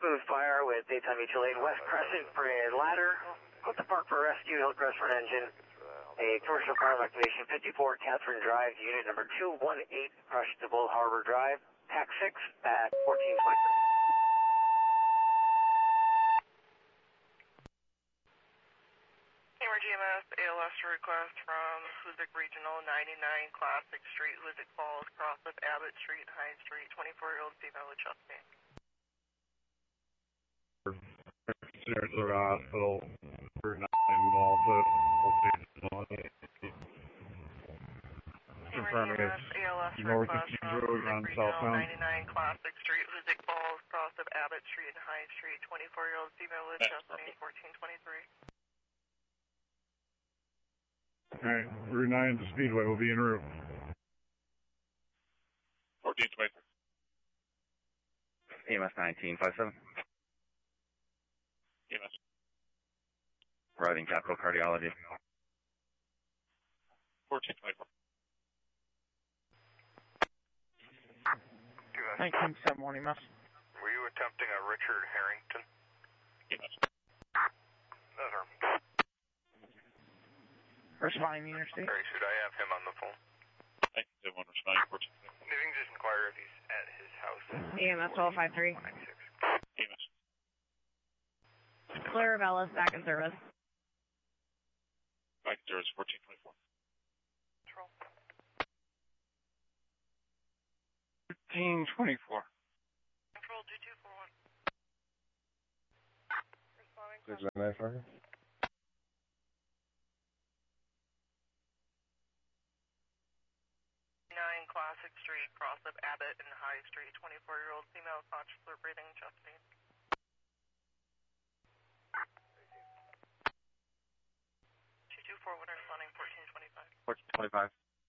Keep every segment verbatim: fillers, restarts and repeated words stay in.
smooth fire with daytime mutual aid, West Crescent for a ladder, Clifton Park for rescue, Hillcrest for an engine, a commercial fire activation, fifty-four Catherine Drive, unit number two one eight, rush to Bull Harbor Drive, T A C six at fourteen twenty-three. Hammer G M S, A L S request from Hoosick Regional, ninety-nine Classic Street, Hoosick Falls, cross of Abbott Street, High Street, twenty-four-year-old female with chest pain. Consider the hospital for nine Malta. Hammer G M S, A L S North of request Kings from Road on Hoosick Regional, southbound. ninety-nine Classic Street, Hoosick Falls, cross of Abbott Street and High Street, twenty-four-year-old female with chest pain, fourteen twenty-three. Alright, Route nine to Speedway will be en route. fourteen twenty-three. E M S nineteen five seven. E M S. Riding Capital Cardiology. fourteen twenty-four. nineteen seven one E M S. Were you attempting a Richard Harrington? E M S. No, sir. Responding the interstate. Sorry, should I have him on the phone? nineteen seven one, responding fourteen twenty-four. If you can just inquire if he's at his house. E M S twelve five three. E M S. Clear of Ellis, back in service. Back in service, fourteen twenty-four. Control. fifteen twenty-four. Control two two four one. Responding. Six nine five. nine Classic Street, cross of Abbott and High Street, twenty-four-year-old female, conscious or breathing, chest pain. two two four one, responding fourteen twenty-five. fourteen twenty-five.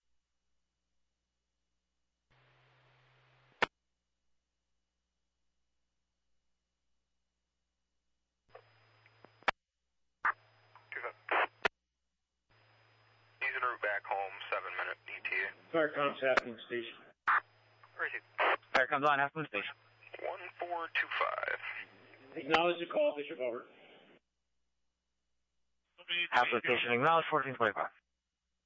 He's en route back home, seven minute E T A. Fire comms happening station. Where is he? Fire comes on, half moon station. one four two five. Acknowledge the call, Bishop over. Half moon station, acknowledge fourteen twenty-five.